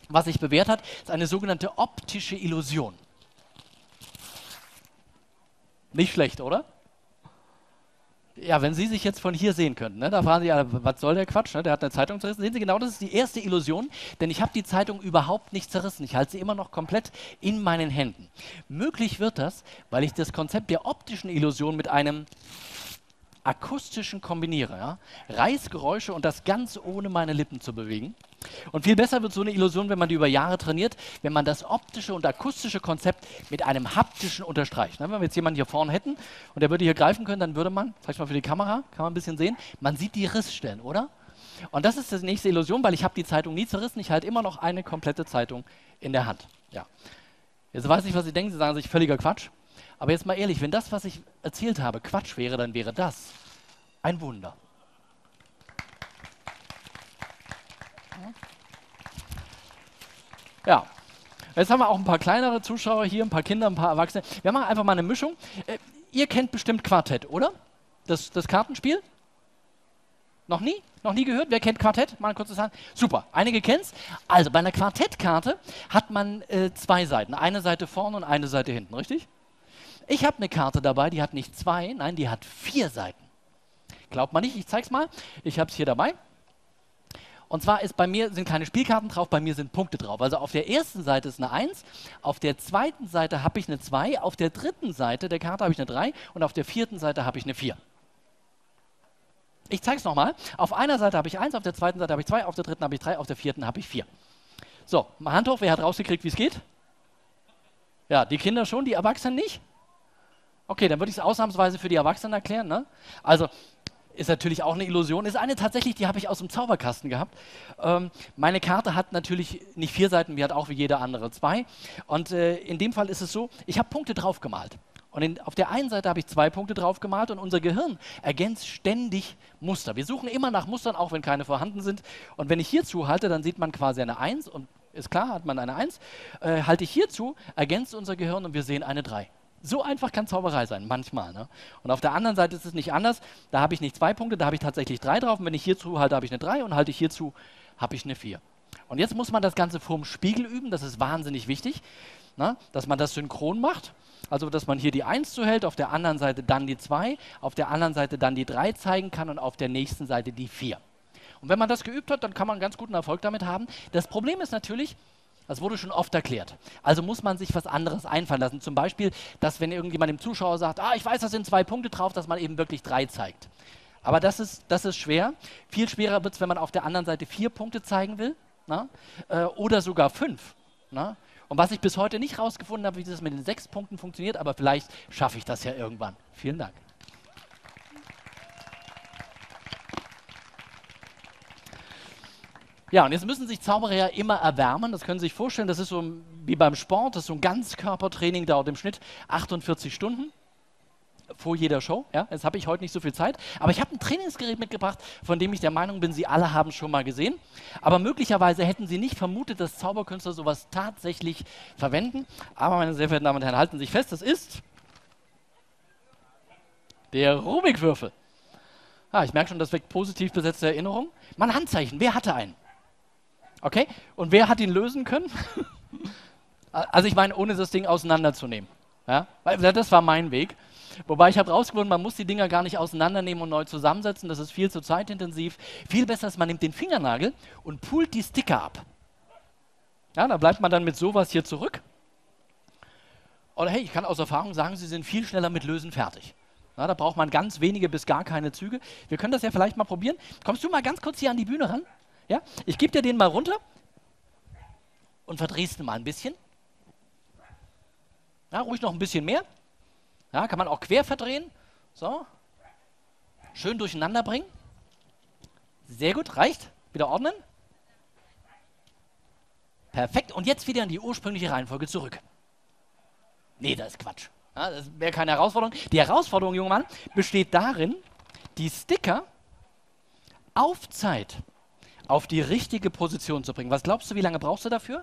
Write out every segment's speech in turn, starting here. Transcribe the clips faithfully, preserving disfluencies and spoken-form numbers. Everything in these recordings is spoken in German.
was sich bewährt hat, ist eine sogenannte optische Illusion. Nicht schlecht, oder? Ja, wenn Sie sich jetzt von hier sehen könnten, ne, da fragen Sie, ja, was soll der Quatsch, ne? Der hat eine Zeitung zerrissen. Sehen Sie genau, das ist die erste Illusion, denn ich habe die Zeitung überhaupt nicht zerrissen. Ich halte sie immer noch komplett in meinen Händen. Möglich wird das, weil ich das Konzept der optischen Illusion mit einem akustischen kombiniere. Ja? Reißgeräusche und das ganz ohne meine Lippen zu bewegen. Und viel besser wird so eine Illusion, wenn man die über Jahre trainiert, wenn man das optische und akustische Konzept mit einem haptischen unterstreicht. Ne? Wenn wir jetzt jemanden hier vorne hätten und der würde hier greifen können, dann würde man, vielleicht mal für die Kamera, kann man ein bisschen sehen, man sieht die Rissstellen, oder? Und das ist die nächste Illusion, weil ich habe die Zeitung nie zerrissen, ich halte immer noch eine komplette Zeitung in der Hand. Ja. Jetzt weiß ich, was Sie denken, Sie sagen sich völliger Quatsch. Aber jetzt mal ehrlich, wenn das, was ich erzählt habe, Quatsch wäre, dann wäre das ein Wunder. Ja, jetzt haben wir auch ein paar kleinere Zuschauer hier, ein paar Kinder, ein paar Erwachsene. Wir machen einfach mal eine Mischung. Äh, ihr kennt bestimmt Quartett, oder? Das, das Kartenspiel? Noch nie? Noch nie gehört? Wer kennt Quartett? Mal ein kurzes Hand. Super, einige kennen es. Also bei einer Quartettkarte hat man äh, zwei Seiten. Eine Seite vorne und eine Seite hinten, richtig? Ich habe eine Karte dabei, die hat nicht zwei, nein, die hat vier Seiten. Glaubt man nicht, ich zeig's mal. Ich habe es hier dabei. Und zwar ist bei mir sind keine Spielkarten drauf, bei mir sind Punkte drauf. Also auf der ersten Seite ist eine eins, auf der zweiten Seite habe ich eine zwei, auf der dritten Seite der Karte habe ich eine drei und auf der vierten Seite habe ich eine vier. Ich zeige es nochmal. Auf einer Seite habe ich eins, auf der zweiten Seite habe ich zwei, auf der dritten habe ich drei, auf der vierten habe ich vier. So, mal Hand hoch, wer hat rausgekriegt, wie es geht? Ja, die Kinder schon, die Erwachsenen nicht? Okay, dann würde ich es ausnahmsweise für die Erwachsenen erklären. Ne? Also, ist natürlich auch eine Illusion. Ist eine tatsächlich, die habe ich aus dem Zauberkasten gehabt. Ähm, meine Karte hat natürlich nicht vier Seiten, die hat auch wie jede andere zwei. Und äh, in dem Fall ist es so, ich habe Punkte drauf gemalt. Und in, auf der einen Seite habe ich zwei Punkte drauf gemalt und unser Gehirn ergänzt ständig Muster. Wir suchen immer nach Mustern, auch wenn keine vorhanden sind. Und wenn ich hier zuhalte, dann sieht man quasi eine eins und ist klar, hat man eine eins. Äh, halte ich hier zu, ergänzt unser Gehirn und wir sehen eine drei. So einfach kann Zauberei sein, manchmal. Ne? Und auf der anderen Seite ist es nicht anders. Da habe ich nicht zwei Punkte, da habe ich tatsächlich drei drauf. Und wenn ich hierzu halte, habe ich eine drei und halte ich hierzu, habe ich eine vier. Und jetzt muss man das Ganze vorm Spiegel üben. Das ist wahnsinnig wichtig, ne? Dass man das synchron macht. Also, dass man hier die eins zuhält, auf der anderen Seite dann die zwei, auf der anderen Seite dann die drei zeigen kann und auf der nächsten Seite die vier. Und wenn man das geübt hat, dann kann man ganz guten Erfolg damit haben. Das Problem ist natürlich, das wurde schon oft erklärt. Also muss man sich was anderes einfallen lassen. Zum Beispiel, dass wenn irgendjemand dem Zuschauer sagt, ah, ich weiß, da sind zwei Punkte drauf, dass man eben wirklich drei zeigt. Aber das ist, das ist schwer. Viel schwerer wird es, wenn man auf der anderen Seite vier Punkte zeigen will, na? Äh, oder sogar fünf. Na? Und was ich bis heute nicht rausgefunden habe, wie das mit den sechs Punkten funktioniert, aber vielleicht schaffe ich das ja irgendwann. Vielen Dank. Ja, und jetzt müssen sich Zauberer ja immer erwärmen. Das können Sie sich vorstellen, das ist so wie beim Sport, das ist so ein Ganzkörpertraining, dauert im Schnitt achtundvierzig Stunden vor jeder Show. Ja, jetzt habe ich heute nicht so viel Zeit, aber ich habe ein Trainingsgerät mitgebracht, von dem ich der Meinung bin, Sie alle haben es schon mal gesehen. Aber möglicherweise hätten Sie nicht vermutet, dass Zauberkünstler sowas tatsächlich verwenden. Aber meine sehr verehrten Damen und Herren, halten Sie sich fest, das ist der Rubikwürfel. Ah, ich merke schon, das weckt positiv besetzte Erinnerungen. Mein Handzeichen, wer hatte einen? Okay, und wer hat ihn lösen können? Also ich meine, ohne das Ding auseinanderzunehmen. Ja? Weil das war mein Weg. Wobei ich habe rausgefunden, man muss die Dinger gar nicht auseinandernehmen und neu zusammensetzen. Das ist viel zu zeitintensiv. Viel besser ist, man nimmt den Fingernagel und pult die Sticker ab. Ja, da bleibt man dann mit sowas hier zurück. Und hey, ich kann aus Erfahrung sagen, Sie sind viel schneller mit Lösen fertig. Ja, da braucht man ganz wenige bis gar keine Züge. Wir können das ja vielleicht mal probieren. Kommst du mal ganz kurz hier an die Bühne ran? Ja? Ich gebe dir den mal runter und verdrehst ihn mal ein bisschen. Ja, ruhig noch ein bisschen mehr. Ja, kann man auch quer verdrehen. So. Schön durcheinander bringen. Sehr gut, reicht. Wieder ordnen. Perfekt. Und jetzt wieder in die ursprüngliche Reihenfolge zurück. Nee, das ist Quatsch. Ja, das wäre keine Herausforderung. Die Herausforderung, junger Mann, besteht darin, die Sticker auf Zeit auf die richtige Position zu bringen. Was glaubst du, wie lange brauchst du dafür?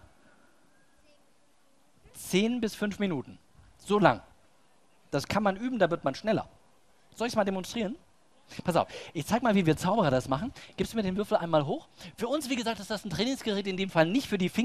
Zehn bis fünf Minuten. So lang. Das kann man üben, da wird man schneller. Soll ich es mal demonstrieren? Pass auf, ich zeig mal, wie wir Zauberer das machen. Gibst du mir den Würfel einmal hoch? Für uns, wie gesagt, ist das ein Trainingsgerät, in dem Fall nicht für die Finger.